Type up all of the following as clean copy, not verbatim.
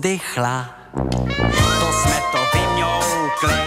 Dychla, to jsme to vymňoukli.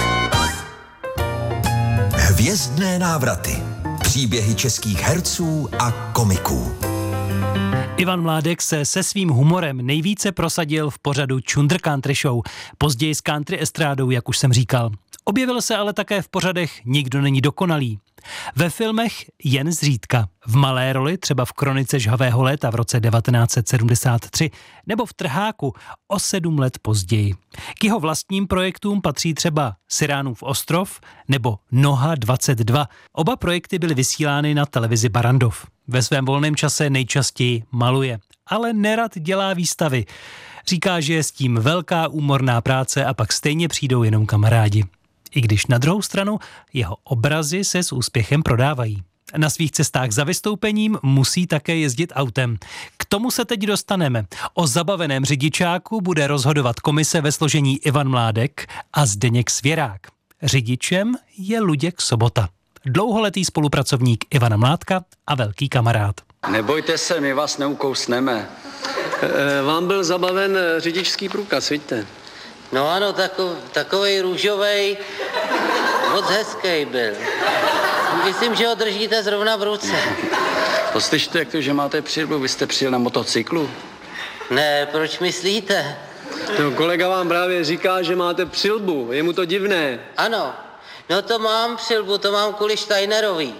Hvězdné návraty. Příběhy českých herců a komiků. Ivan Mládek se svým humorem nejvíce prosadil v pořadu Chunder Country Show, později s country estrádou, jak už jsem říkal. Objevil se ale také v pořadech Nikdo není dokonalý. Ve filmech jen zřídka. V malé roli, třeba v Kronice žhavého léta v roce 1973, nebo v Trháku o 7 let později. K jeho vlastním projektům patří třeba Siránův ostrov nebo Noha 22. Oba projekty byly vysílány na televizi Barrandov. Ve svém volném čase nejčastěji maluje, ale nerad dělá výstavy. Říká, že je s tím velká úmorná práce a pak stejně přijdou jenom kamarádi. I když na druhou stranu jeho obrazy se s úspěchem prodávají. Na svých cestách za vystoupením musí také jezdit autem. K tomu se teď dostaneme. O zabaveném řidičáku bude rozhodovat komise ve složení Ivan Mládek a Zdeněk Svěrák. Řidičem je Luděk Sobota. Dlouholetý spolupracovník Ivana Mládka a velký kamarád. Nebojte se, my vás neukousneme. Vám byl zabaven řidičský průkaz, vidíte? No ano, takovej růžovej, moc hezký byl. Myslím, že ho držíte zrovna v ruce. Poslyšte, jak to, že máte přilbu, vy jste přijel na motocyklu? Ne, proč myslíte? No, kolega vám právě říká, že máte přilbu, je mu to divné. Ano, no to mám přilbu, to mám kvůli Steinerovi.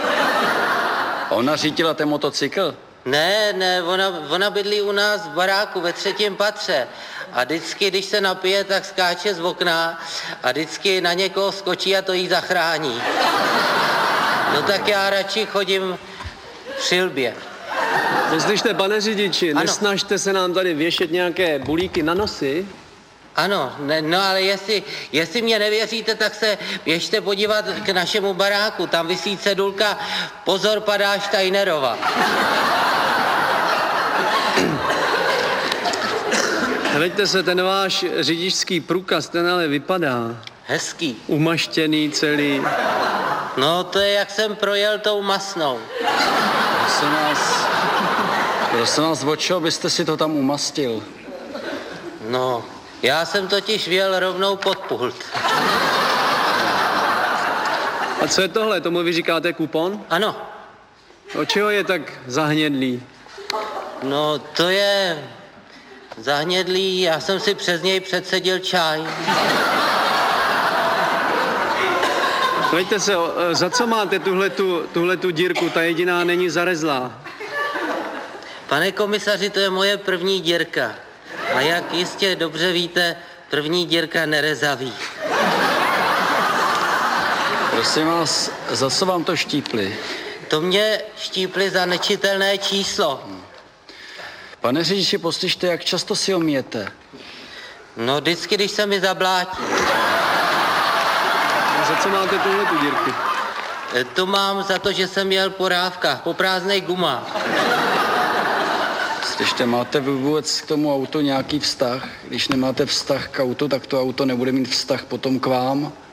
Ona řídila ten motocykl? Ne, ona bydlí u nás v baráku ve 3. patře. A vždycky, když se napije, tak skáče z okna a vždycky na někoho skočí a to jí zachrání. No tak já radši chodím v přilbě. Slyšte, pane řidiči, ano. Nesnažte se nám tady věšet nějaké bulíky na nosy. Ano, no ale jestli mě nevěříte, tak se běžte podívat k našemu baráku. Tam visí cedulka Pozor, padá Steinerova. Hleďte se, ten váš řidičský průkaz, ten ale vypadá. Hezký. Umaštěný celý. No to je, jak jsem projel tou masnou. Prosím vás, o čeho byste si to tam umastil? No, já jsem totiž vjel rovnou pod pult. A co je tohle? Tomu vy říkáte kupon? Ano. O čeho je tak zahnědlý? No, to je zahnědlý, já jsem si přes něj předseděl čaj. Hleďte se, za co máte tuhletu dírku? Ta jediná není zarezlá. Pane komisaři, to je moje první dírka. A jak jistě dobře víte, první dírka nerezaví. Prosím vás, za co vám to štípli? To mě štípli za nečitelné číslo. Pane řidiči, poslyšte, jak často si ho myjete? No vždycky, když se mi zablátí. A za co máte tuhletu dírku? To mám za to, že jsem jel po rávkách, po prázdnej gumách. Slyšte, máte vy vůbec k tomu autu nějaký vztah? Když nemáte vztah k autu, tak to auto nebude mít vztah potom k vám.